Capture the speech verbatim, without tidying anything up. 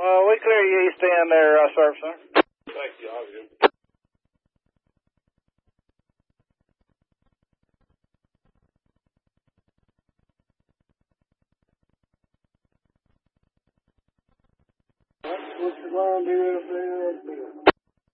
Well, we clear you east end there, uh, Service Center. Thank you, I'll get What's the line do?